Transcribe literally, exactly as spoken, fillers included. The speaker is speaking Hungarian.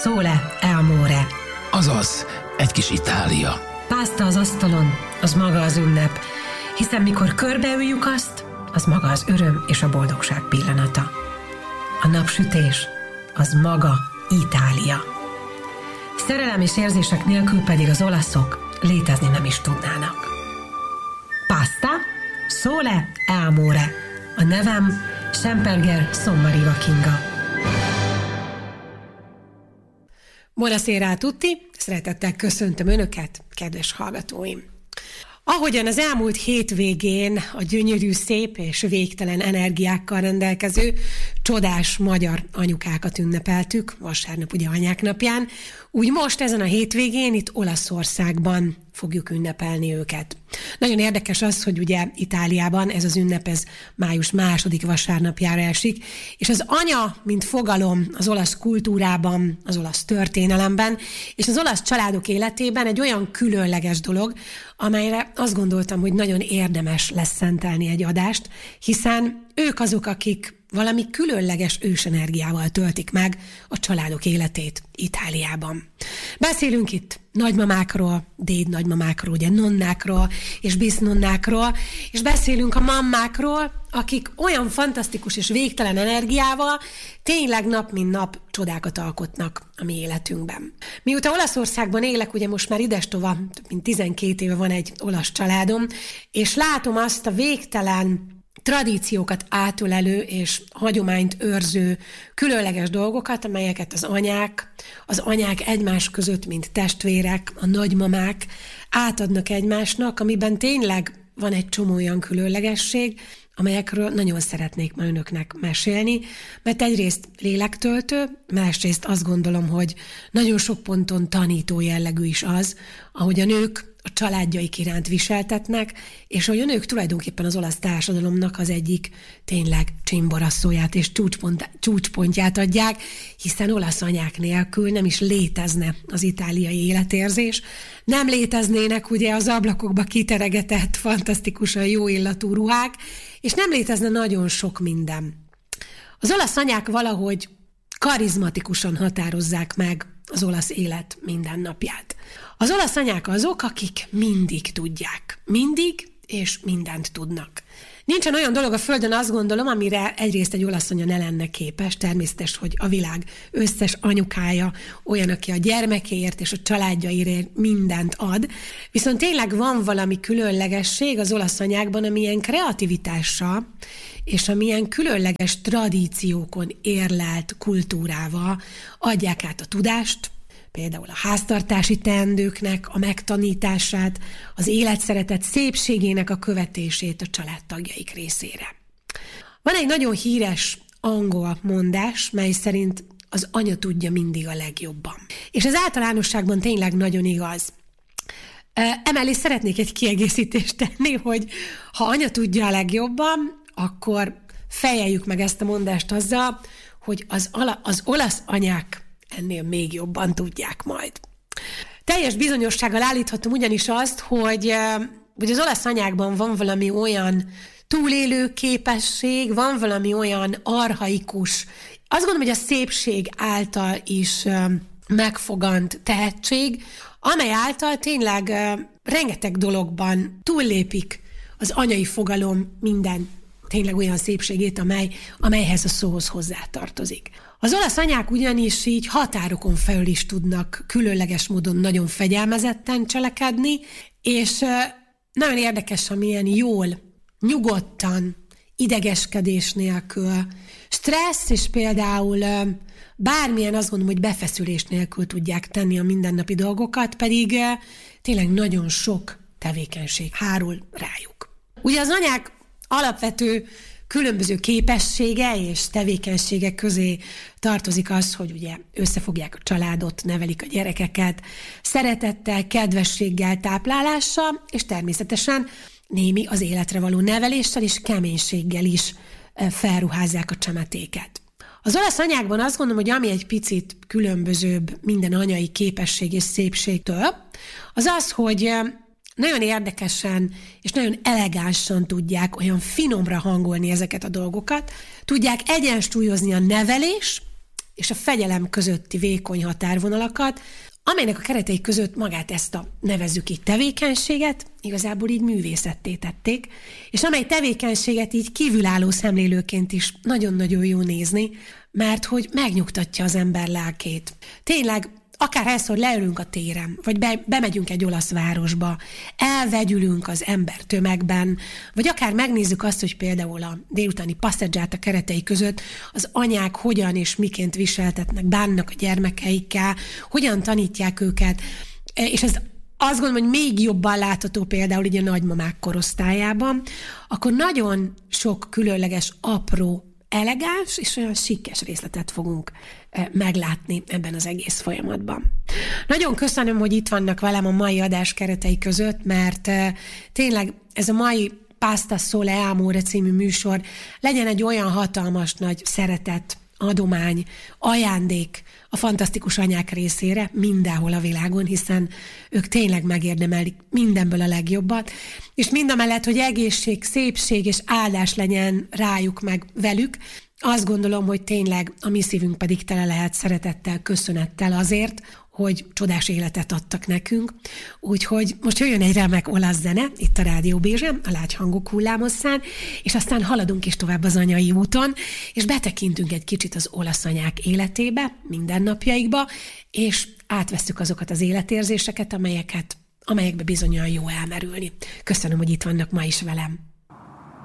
Sole e amore. Azaz, egy kis Itália. Pászta az asztalon, az maga az ünnep, hiszen mikor körbeüljük azt, az maga az öröm és a boldogság pillanata. A napsütés, az maga Itália. Szerelem és érzések nélkül pedig az olaszok létezni nem is tudnának. Pászta, Sole e amore. A nevem Semperger Sommariva Kinga. Buonasera a tutti, szeretettel köszöntöm Önöket, kedves hallgatóim! Ahogyan az elmúlt hétvégén a gyönyörű, szép és végtelen energiákkal rendelkező csodás magyar anyukákat ünnepeltük, vasárnap ugye anyák napján, úgy most ezen a hétvégén itt Olaszországban fogjuk ünnepelni őket. Nagyon érdekes az, hogy ugye Itáliában ez az ünnep ez május második vasárnapjára esik, és az anya, mint fogalom az olasz kultúrában, az olasz történelemben, és az olasz családok életében egy olyan különleges dolog, amelyre azt gondoltam, hogy nagyon érdemes lesz szentelni egy adást, hiszen ők azok, akik valami különleges ősenergiával töltik meg a családok életét Itáliában. Beszélünk itt nagymamákról, dédnagymamákról, ugye nonnákról és bisznonnákról, és beszélünk a mammákról, akik olyan fantasztikus és végtelen energiával tényleg nap mint nap csodákat alkotnak a mi életünkben. Mióta Olaszországban élek, ugye most már idestova, mint tizenkét éve van egy olasz családom, és látom azt a végtelen tradíciókat átölelő és hagyományt őrző különleges dolgokat, amelyeket az anyák, az anyák egymás között, mint testvérek, a nagymamák átadnak egymásnak, amiben tényleg van egy csomó olyan különlegesség, amelyekről nagyon szeretnék ma önöknek mesélni, mert egyrészt lélektöltő, másrészt azt gondolom, hogy nagyon sok ponton tanító jellegű is az, ahogy a nők a családjaik iránt viseltetnek, és hogy a nők tulajdonképpen az olasz társadalomnak az egyik tényleg csimboraszóját és csúcspont, csúcspontját adják, hiszen olasz anyák nélkül nem is létezne az itáliai életérzés, nem léteznének ugye az ablakokba kiteregetett, fantasztikusan jó illatú ruhák, és nem létezne nagyon sok minden. Az olasz anyák valahogy karizmatikusan határozzák meg az olasz élet mindennapját. Az olasz anyák azok, akik mindig tudják. Mindig és mindent tudnak. Nincsen olyan dolog a földön, azt gondolom, amire egyrészt egy olasz anya ne lenne képes. Természetes, hogy a világ összes anyukája olyan, aki a gyermekéért és a családjaért mindent ad. Viszont tényleg van valami különlegesség az olasz anyákban, amilyen kreativitással és amilyen különleges tradíciókon érlelt kultúrával adják át a tudást, például a háztartási teendőknek a megtanítását, az életszeretet szépségének a követését a családtagjaik részére. Van egy nagyon híres angol mondás, mely szerint az anya tudja mindig a legjobban. És az általánosságban tényleg nagyon igaz. Emellé szeretnék egy kiegészítést tenni, hogy ha anya tudja a legjobban, akkor fejeljük meg ezt a mondást azzal, hogy az, ala, az olasz anyák ennél még jobban tudják majd. Teljes bizonyossággal állíthatom ugyanis azt, hogy, hogy az olasz anyákban van valami olyan túlélő képesség, van valami olyan archaikus, azt gondolom, hogy a szépség által is megfogant tehetség, amely által tényleg rengeteg dologban túllépik az anyai fogalom minden tényleg olyan szépségét, amely, amelyhez a szóhoz hozzátartozik. Az olasz anyák ugyanis így határokon felül is tudnak különleges módon nagyon fegyelmezetten cselekedni, és nagyon érdekes, amilyen jól, nyugodtan, idegeskedés nélkül, stressz és például bármilyen, azt gondolom, hogy befeszülés nélkül tudják tenni a mindennapi dolgokat, pedig tényleg nagyon sok tevékenység hárul rájuk. Ugye az anyák alapvető különböző képessége és tevékenységek közé tartozik az, hogy ugye összefogják a családot, nevelik a gyerekeket, szeretettel, kedvességgel, táplálással, és természetesen némi az életre való neveléssel és keménységgel is felruházzák a csemetéket. Az olasz anyákban azt gondolom, hogy ami egy picit különbözőbb minden anyai képesség és szépségtől, az az, hogy nagyon érdekesen és nagyon elegánsan tudják olyan finomra hangolni ezeket a dolgokat, tudják egyensúlyozni a nevelés és a fegyelem közötti vékony határvonalakat, amelynek a keretei között magát ezt a, nevezzük így, tevékenységet igazából így művészetté tették, és amely tevékenységet így kívülálló szemlélőként is nagyon-nagyon jó nézni, mert hogy megnyugtatja az ember lelkét. Tényleg, akár elszor leülünk a téren, vagy be, bemegyünk egy olasz városba, elvegyülünk az ember tömegben, vagy akár megnézzük azt, hogy például a délutáni passeggiata a keretei között az anyák hogyan és miként viseltetnek, bánnak a gyermekeikkel, hogyan tanítják őket, és ez azt gondolom, hogy még jobban látható például így a nagymamák korosztályában, akkor nagyon sok különleges, apró, elegáns és olyan sikkes részletet fogunk meglátni ebben az egész folyamatban. Nagyon köszönöm, hogy itt vannak velem a mai adás keretei között, mert tényleg ez a mai Pasta Sole Amore című műsor legyen egy olyan hatalmas nagy szeretet, adomány, ajándék a fantasztikus anyák részére mindenhol a világon, hiszen ők tényleg megérdemelik mindenből a legjobbat, és mindamellett, hogy egészség, szépség és áldás legyen rájuk meg velük, azt gondolom, hogy tényleg a mi szívünk pedig tele lehet szeretettel, köszönettel azért, hogy csodás életet adtak nekünk. Úgyhogy most jöjjön egy remek olasz zene, itt a Rádió Bézsen, a Lágy Hangok hullámosszán, és aztán haladunk is tovább az anyai úton, és betekintünk egy kicsit az olasz anyák életébe, mindennapjaikba, és átvesszük azokat az életérzéseket, amelyeket, amelyekbe bizonyan jó elmerülni. Köszönöm, hogy itt vannak ma is velem.